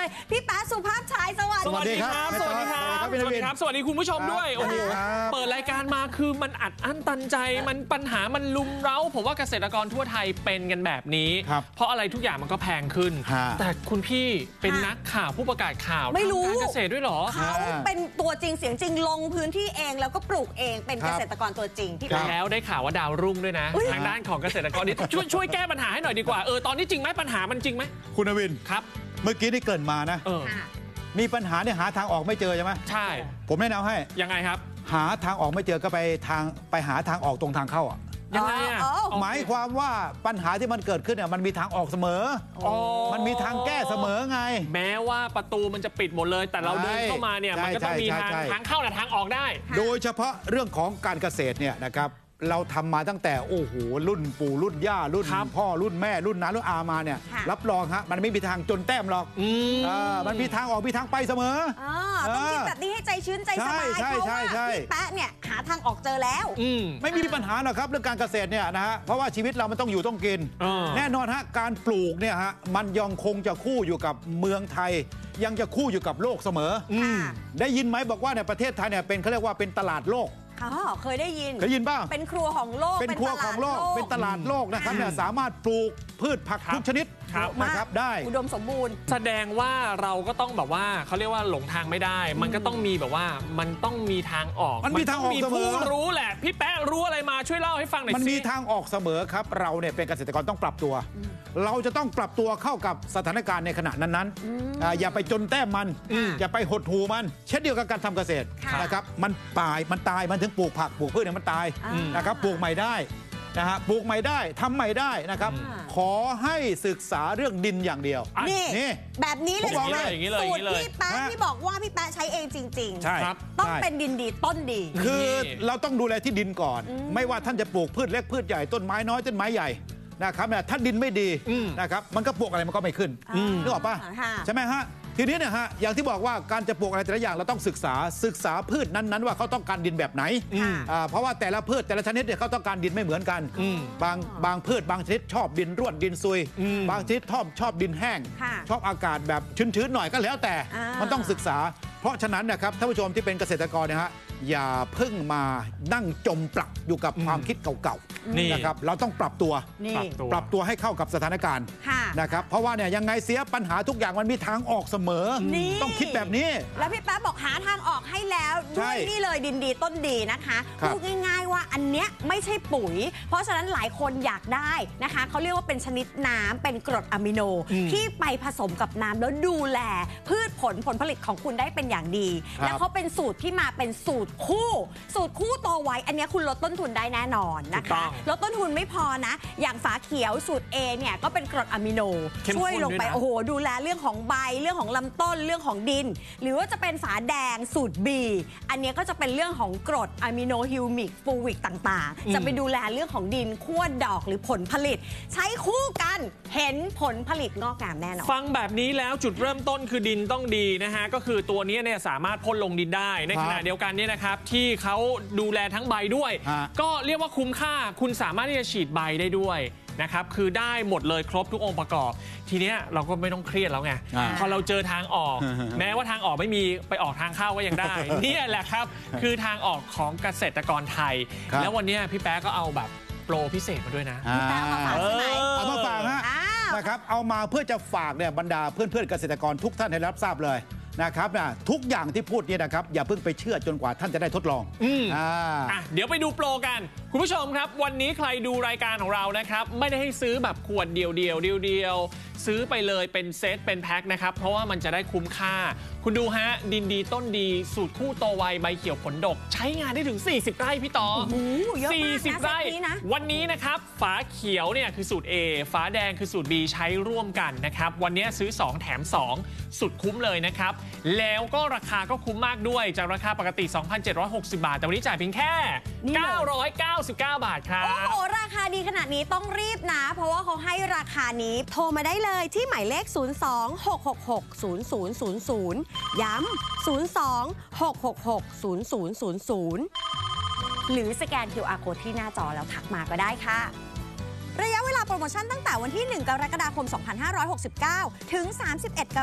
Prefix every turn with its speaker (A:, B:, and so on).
A: เลยพี่แป๊ะสุภาพชายสวัสดีครับ
B: สวัสดีครับสวัสดีคุณผู้ชมด้วยโอ้โหเปิดรายการมาคือมันอัดอั้นตันใจมันปัญหามันลุมเร้าผมว่าเกษตรกรทั่วไทยเป็นกันแบบนี้เพราะอะไรทุกอย่างมันก็แพงขึ้นแต่คุณพี่เป็นนักข่าวผู้ประกาศข่าวไม่รู้การเกษตรด้วยหรอ
A: เขาเป็นตัวจริงเสียงจริงลงพื้นที่เองแล้วก็ปลูกเองเป็นเกษตรกรตัวจริงพี่
B: แล้วได้ข่าวว่าดาวรุ่งด้วยนะทางด้านของเกษตรกรนี่ช่วยแก้ปัญหาให้หน่อยดีกว่าตอนนี้จริงไหมปัญหามันจริงไหม
C: คุณอวิน
B: ครับ
C: เมื่อกี้ที่เกริ่นมานะมีปัญหาเนี่ยหาทางออกไม่เจอใช่ไหม
B: ใช่
C: ผมแนะนำให้
B: ยังไงครับ
C: หาทางออกไม่เจอก็ไปหาทางออกตรงทางเข้า
B: ยังไง
C: หมายความว่าปัญหาที่มันเกิดขึ้นเนี่ยมันมีทางออกเสมอมันมีทางแก้เสมอไง
B: แม้ว่าประตูมันจะปิดหมดเลยแต่เราเดินเข้ามาเนี่ยมันก็ต้องมีทางเข้าและทางออกได้
C: โดยเฉพาะเรื่องของการเกษตรเนี่ยนะครับเราทำมาตั้งแต่โอ้โหรุ่นปู่รุ่นย่ารุ่นพ่อรุ่นแม่รุ่นน้ารุ่นอามาเนี่ยรับรองฮะมันไม่มีทางจนแต้มหรอกมันมีทางออกมีทางไปเสมอ
A: ต้องคิดแบบนี้ให้ใจชื้นใจสบายเพราะว่าพี่แป๊ะเนี่ยหาทางออกเจอแล้ว
C: ไม่มีปัญหาหรอกครับเรื่องการเกษตรเนี่ยนะฮะเพราะว่าชีวิตเรามันต้องอยู่ต้องกินแน่นอนฮะการปลูกเนี่ยฮะมันยังคงจะคู่อยู่กับเมืองไทยยังจะคู่อยู่กับโลกเสมอได้ยินไหมบอกว่าในประเทศไทยเนี่ยเป็นเขาเรียกว่าเป็นตลาดโลก
A: เคยได้ยิน
C: ป่ะ
A: เป็นครัวของโลก
C: เป็นครัวของโลกเป็นตลาดโลกนะครับเนี่ยสามารถปลูกพืชผักทุกชนิดนะครับได้
A: อุดมสมบูรณ์
B: แสดงว่าเราก็ต้องแบบว่าเขาเรียกว่าหลงทางไม่ได้มันก็ต้องมีแบบว่ามันต้องมีทางออก
C: มันมีทางออกเสมอ
B: รู้แหละพี่แป๊ะรู้อะไรมาช่วยเล่าให้ฟังหน่อยสิ
C: มันมีทางออกเสมอครับเราเนี่ยเป็นเกษตรกรต้องปรับตัวเราจะต้องปรับตัวเข้ากับสถานการณ์ในขณะนั้นๆอย่าไปจนแต้มมันอย่าไปหดหูมันเช่นเดียวกับการทำเกษตรนะครับมันตายมันถึงปลูกผักปลูกพืชเนี่ยมันตายนะครับปลูกใหม่ได้นะฮะปลูกใหม่ได้ทำใหม่ได้นะครับขอให้ศึกษาเรื่องดินอย่างเดียว
A: นี่แบบนี้เลยสูตรพี่แป๊ะที่บอกว่าพี่แป๊ะใช้เองจริงๆ
C: ใช่
A: ต้องเป็นดินดีต้นดี
C: คือเราต้องดูแลที่ดินก่อนไม่ว่าท่านจะปลูกพืชเล็กพืชใหญ่ต้นไม้น้อยต้นไม้ใหญ่นะครับเนี่ยถ้าดินไม่ดีนะครับมันก็ปลูกอะไรมันก็ไม่ขึ้นนึกออกป่ะใช่ไหมฮะทีนี้เนี่ยฮะอย่างที่บอกว่าการจะปลูกอะไรแต่ละอย่างเราต้องศึกษาพืชนั้นๆว่าเขาต้องการดินแบบไหนเพราะว่าแต่ละพืชแต่ละชนิดเนี่ยเขาต้องการดินไม่เหมือนกันบางพืชบางชนิดชอบดินร่วนดินซุยบางชนิดชอบดินแห้งชอบอากาศแบบชื้นๆหน่อยก็แล้วแต่มันต้องศึกษาเพราะฉะนั้นนะครับท่านผู้ชมที่เป็นเกษตรกรนะฮะอย่าเพิ่งมานั่งจมปลักอยู่กับความคิดเก่าๆนะครับเราต้องปรับตัวให้เข้ากับสถานการณ์นะครับเพราะว่าเนี่ยยังไงเสียปัญหาทุกอย่างมันมีทางออกเสมอต้องคิดแบบนี้
A: แล้วพี่แป๊ะบอกหาทางออกให้แล้วด้วยนี่เลยดินดีต้นดีนะคะพูดง่ายๆว่าอันเนี้ยไม่ใช่ปุ๋ยเพราะฉะนั้นหลายคนอยากได้นะคะเขาเรียกว่าเป็นชนิดน้ำเป็นกรดอะมิโนที่ไปผสมกับน้ำแล้วดูแลพืชผลผลิตของคุณได้เป็นอย่างดีแล้วเขาเป็นสูตรที่มาเป็นสูตรคู่โตไว้อันนี้คุณลดต้นทุนได้แน่นอนนะคะลดต้นทุนไม่พอนะอย่างฝาเขียวสูตร A เนี่ยก็เป็นกรดอะมิโนช่วยลงไปโอ้โหดูแลเรื่องของใบเรื่องของลำต้นเรื่องของดินหรือว่าจะเป็นฝาแดงสูตร B อันนี้ก็จะเป็นเรื่องของกรดอะมิโนฮิวมิกฟูวิกต่างๆจะไปดูแลเรื่องของดินขั้วดอกหรือผลผลิตใช้คู่กันเห็นผลผลิตงอกงามแน่นอน
B: ฟังแบบนี้แล้วจุดเริ่มต้นคือดินต้องดีนะฮะก็คือตัวนี้เนี่ยสามารถพ่นลงดินได้ในขณะเดียวกันเนี่ยนะครับที่เขาดูแลทั้งใบด้วยก็เรียกว่าคุ้มค่าคุณสามารถที่จะฉีดใบได้ด้วยนะครับคือได้หมดเลยครบทุกองค์ประกอบทีเนี้ยเราก็ไม่ต้องเครียดแล้วไงพอเราเจอทางออกแม้ว่าทางออกไม่มีไปออกทางเข้าก็ยังได้นี่แหละครับคือทางออกของเกษตรกรไทยแล้ววันนี้พี่แป๊ะก็เอาแบบโปรพิเศษมาด้วยนะ
A: พี่แป๊ะมาฝากใช่ไหม
C: เอามาฝากฮะนะครับเอามาเพื่อจะฝากเนี่ยบรรดาเพื่อนๆเกษตรกรทุกท่านให้รับทราบเลยนะครับทุกอย่างที่พูดเนี่ยนะครับอย่าเพิ่งไปเชื่อจนกว่าท่านจะได้ทดลอง
B: เดี๋ยวไปดูโปรกันคุณผู้ชมครับวันนี้ใครดูรายการของเรานะครับไม่ได้ให้ซื้อแบบขวดเดียวซื้อไปเลยเป็นเซตเป็นแพ็คนะครับเพราะว่ามันจะได้คุ้มค่าคุณดูฮะดินดีต้นดีสูตรคู่โตไวใบเขียวผลดกใช้งานได้ถึง40 ไร่พี่ต่อ40 ไร่วันนี้นะครับฝาเขียวเนี่ยคือสูตร A ฝาแดงคือสูตร B ใช้ร่วมกันนะครับวันนี้ซื้อ2แถม2สุดคุ้มเลยนะครับแล้วก็ราคาก็คุ้มมากด้วยจากราคาปกติ 2,760 บาทแต่วันนี้จ่ายเพียงแค่999 บาทครับ
A: โอ้โหราคาดีขนาดนี้ต้องรีบนะเพราะว่าเขาให้ราคานี้โทรมาได้เลยที่หมายเลข02-666-0000ย้ำ02-666-0000หรือสแกน QR Code ที่หน้าจอแล้วทักมาก็ได้ค่ะระยะเวลาโปรโมชั่นตั้งแต่วันที่1 กรกฎาคม 2569 ถึง 31